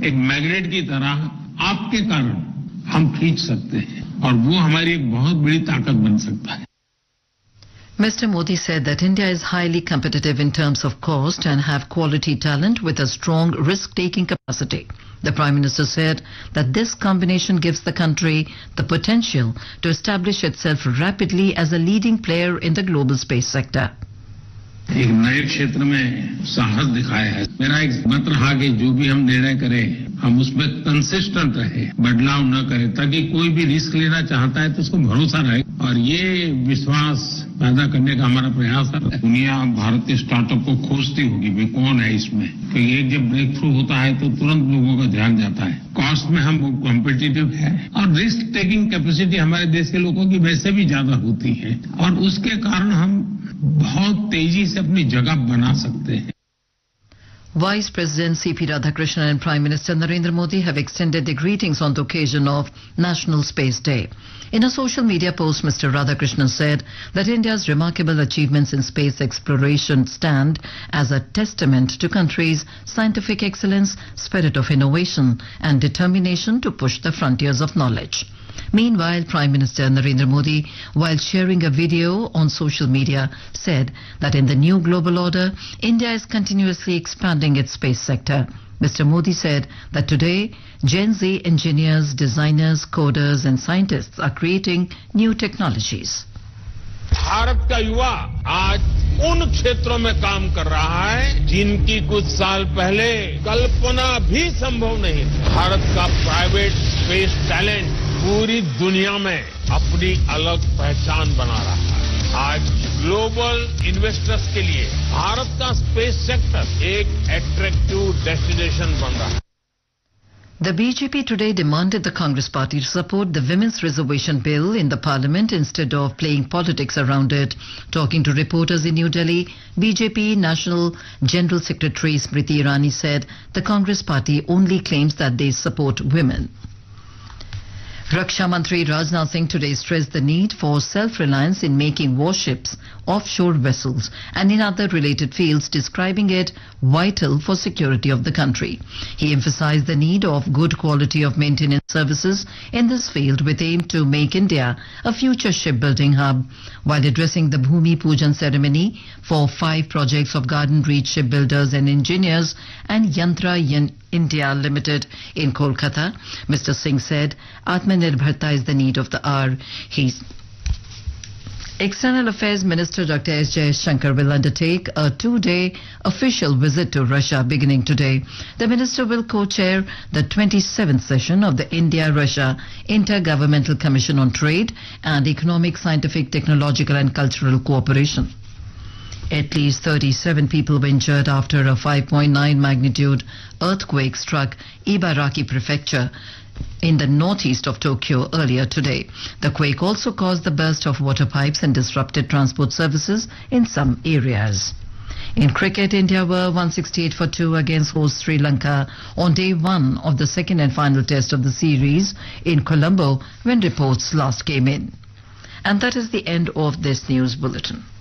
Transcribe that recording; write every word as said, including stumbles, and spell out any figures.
एक मैग्नेट की तरह आपके कारण हम खींच सकते हैं और वो हमारी एक बहुत बड़ी ताकत बन सकता है. Mister Modi said that India is highly competitive in terms of cost and have quality talent with a strong risk-taking capacity. The Prime Minister said that this combination gives the country the potential to establish itself rapidly as a leading player in the global space sector. एक नए क्षेत्र में साहस दिखाया है. मेरा एक मत रहा कि जो भी हम निर्णय करें हम उसमें कंसिस्टेंट रहे, बदलाव न करें, ताकि कोई भी रिस्क लेना चाहता है तो उसको भरोसा रहे और ये विश्वास पैदा करने का हमारा प्रयास है. दुनिया भारत के स्टार्टअप को खोजती होगी भाई कौन है इसमें, क्योंकि एक जब ब्रेक थ्रू होता है तो तुरंत लोगों का ध्यान जाता है. कॉस्ट में हम कॉम्पिटिटिव है और रिस्क टेकिंग कैपेसिटी हमारे देश के लोगों की वैसे भी ज्यादा होती है और उसके कारण हम बहुत तेजी से अपनी जगह बना सकते हैं. Vice President C P Radhakrishnan and Prime Minister Narendra Modi have extended their greetings on the occasion of National Space Day. In a social media post, Mister Radhakrishnan said that India's remarkable achievements in space exploration stand as a testament to country's scientific excellence, spirit of innovation and determination to push the frontiers of knowledge. Meanwhile, Prime Minister Narendra Modi, while sharing a video on social media, said that in the new global order, India is continuously expanding its space sector. Mister Modi said that today, Gen Z engineers, designers, coders and scientists are creating new technologies. Bharat का युवा आज उन क्षेत्रों में काम कर रहा है जिनकी कुछ साल पहले कल्पना भी संभव नहीं थी. भारत का प्राइवेट स्पेस टैलेंट पूरी दुनिया में अपनी अलग पहचान बना रहा है. आज ग्लोबल इन्वेस्टर्स के लिए भारत का स्पेस सेक्टर एक अट्रैक्टिव डेस्टिनेशन बन रहा है. The B J P today demanded the Congress party to support the Women's Reservation Bill in the Parliament instead of playing politics around it. Talking to reporters in New Delhi, B J P National General Secretary Smriti Irani said the Congress party only claims that they support women. Raksha Mantri Rajnath Singh today stressed the need for self-reliance in making warships, offshore vessels and in other related fields, describing it vital for security of the country. He emphasized the need of good quality of maintenance services in this field with aim to make India a future shipbuilding hub. While addressing the Bhumi Pujan ceremony for five projects of Garden Reach Shipbuilders and Engineers and Yantra Yan India Limited in Kolkata, Mister Singh said Atmanirbharta is the need of the hour. He's External Affairs Minister Doctor S. Jaishankar will undertake a two-day official visit to Russia beginning today. The minister will co-chair the twenty-seventh session of the India-Russia Intergovernmental Commission on Trade and Economic, Scientific, Technological and Cultural Cooperation. At least thirty-seven people were injured after a five point nine magnitude earthquake struck Ibaraki Prefecture in the northeast of Tokyo earlier today. The quake also caused the burst of water pipes and disrupted transport services in some areas. In cricket, India were one sixty-eight for two against host Sri Lanka on day one of the second and final test of the series in Colombo when reports last came in. And that is the end of this news bulletin.